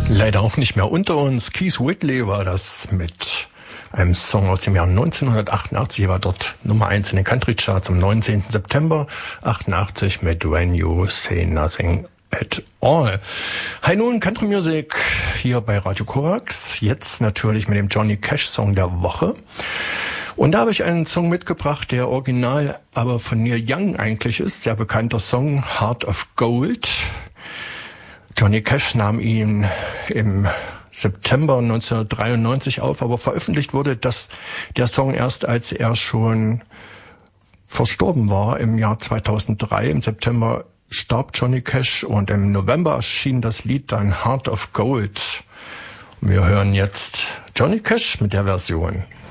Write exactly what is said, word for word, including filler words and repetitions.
Leider auch nicht mehr unter uns. Keith Whitley war das mit einem Song aus dem Jahr neunzehnhundertachtundachtzig. Er war dort Nummer eins in den Country Charts am neunzehnten September achtundachtzig mit When You Say Nothing at All. Hi nun, Country Music hier bei Radio Korax. Jetzt natürlich mit dem Johnny Cash Song der Woche. Und da habe ich einen Song mitgebracht, der original aber von Neil Young eigentlich ist. Sehr bekannter Song, Heart of Gold. Johnny Cash nahm ihn im September neunzehnhundertdreiundneunzig auf, aber veröffentlicht wurde das, der Song erst, als er schon verstorben war im Jahr zweitausenddrei. Im September starb Johnny Cash und im November erschien das Lied dann Heart of Gold. Und wir hören jetzt Johnny Cash mit der Version.